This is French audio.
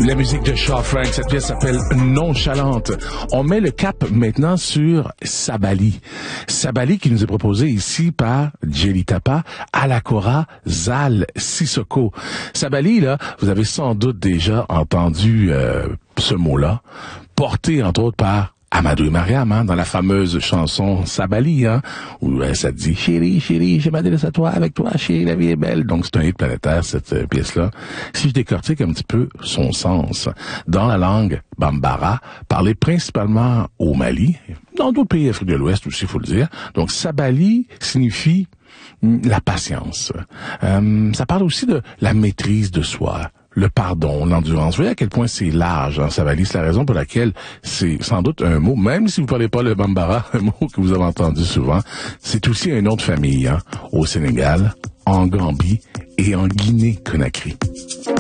La musique de Shaw Frank, cette pièce s'appelle Nonchalante. On met le cap maintenant sur Sabali. Sabali qui nous est proposé ici par Jelly Tapa, Alakora, Zal, Sissoko. Sabali, là, vous avez sans doute déjà entendu ce mot-là, porté entre autres par Amadou et Mariam, hein, dans la fameuse chanson Sabali, hein, où ça dit « Chérie, chérie, je m'adresse à toi, avec toi, chérie, la vie est belle ». Donc c'est un hit planétaire, cette pièce-là. Si je décortique un petit peu son sens, dans la langue bambara, parlée principalement au Mali, dans d'autres pays d'Afrique de l'Ouest aussi, il faut le dire. Donc Sabali signifie la patience. Ça parle aussi de la maîtrise de soi, le pardon, l'endurance. Vous voyez à quel point c'est large, hein, Sabali. C'est la raison pour laquelle c'est sans doute un mot, même si vous parlez pas le bambara, un mot que vous avez entendu souvent, c'est aussi un nom de famille, hein, au Sénégal, en Gambie et en Guinée-Conakry.